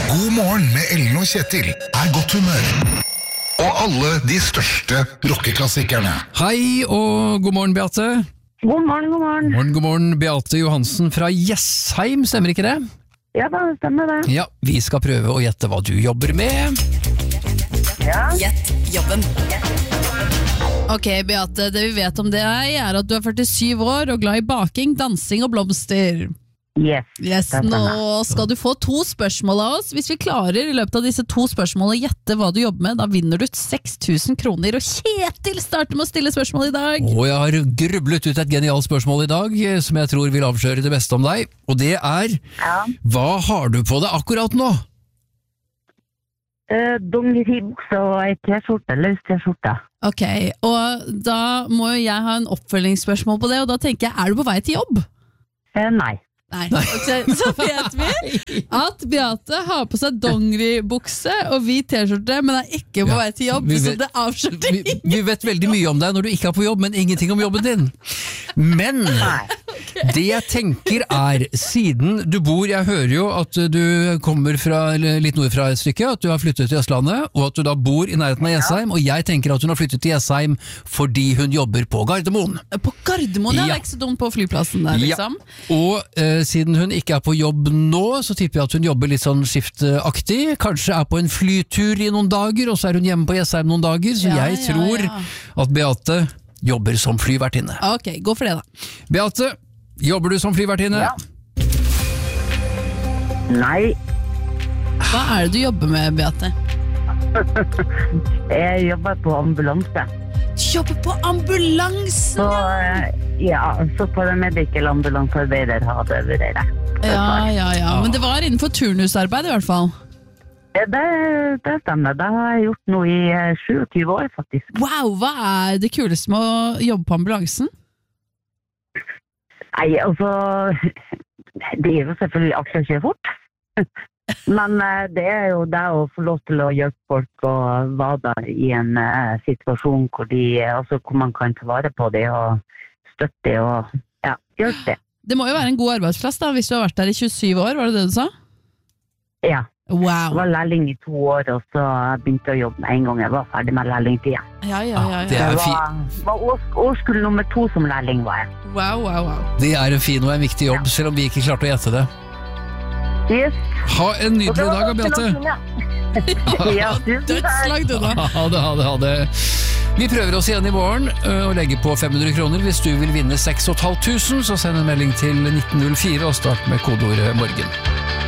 God morgen med Ellen og Kjetil godt humør. Og alle de største rockeklassikerne. Hei og god morgen, Beate. God morgen. God morgen, Beate Johansen fra Jessheim, stemmer ikke det? Ja, det stemmer det. Ja, vi skal prøve å gjette hva du jobber med. Ja. Gjett jobben. Ok, Beate, det vi vet om deg at du 47 år og glad i baking, dansing og blomster. Yes. Nå skal du få 2 spørsmål av oss. Hvis vi klarer i løpet av disse 2 spørsmålene å gjette hva du jobber med, da vinner du 6.000 kroner. Og Kjetil starter med å stille spørsmål i dag. Og jeg har grublet ut et genialt spørsmål i dag, som jeg tror vil avsløre det beste om deg. Og det hva har du på deg akkurat nå? Dongeribukse og ei t-skjorte, løs t-skjorte. Ok, og da må jeg ha en oppfølgingsspørsmål på det, og da tenker jeg, du på vei til jobb? Nei. Okay, så vet vi at Beate har på seg dongeribukse og hvit t-skjorte, men ikke på vei til jobb, så det avslører. Vi vet veldig mye om deg når du ikke på jobb, men ingenting om jobben din. Men det jeg tenker siden du bor, jeg hører jo at du kommer fra litt nord fra et stykke, at du har flyttet til Østlandet, og at du da bor i nærheten av Jessheim, og jeg tenker at hun har flyttet til Jessheim fordi hun jobber på Gardermoen. På Gardermoen, det ikke så dumt på flyplassen der, liksom. Ja, og siden hun ikke på jobb nå, så tipper jeg at hun jobber litt sånn skiftaktig, kanskje på en flytur i noen dager, og så hun hjemme på Jessheim noen dager, så jeg tror at Beate jobber som flyvertinne. Ok, gå for det da. Beate, jobber du som flyvertinne? Ja. Nei. Hva det du jobber med, Beate? Jeg jobber på ambulanse. Du jobber på ambulansen? Så på den medical ambulansearbeider har det vært det. Ja, men det var innenfor turnusarbeid i hvert fall. Det stemmer, det har jeg gjort nå i 27 år faktisk. Wow, hva det kuleste med å jobbe på ambulansen? Nei, altså, det jo selvfølgelig akkurat ikke fort. Men det jo det å få lov til å hjelpe folk og være i en situasjon hvor man kan ta vare på det og støtte og hjelpe det. Det må jo være en god arbeidsplass da, hvis du har vært der i 27 år, var det du sa? Ja. Wow. Jeg var lærling i 2 år, og så begynte jeg å jobbe med en gang jeg var ferdig med lærlingtida. Ja. Det var årskull nummer 2 som lærling var jeg. Wow. Det en fin og en viktig jobb, selv om vi ikke klarte å gjette det. Yes. Ha en nydelig dag, Beate. Dødslag du da. Ha det. Vi prøver oss igjen i morgen og legger på 500 kroner. Hvis du vil vinne 6.500, så send en melding til 1904 og start med kodeordet morgen.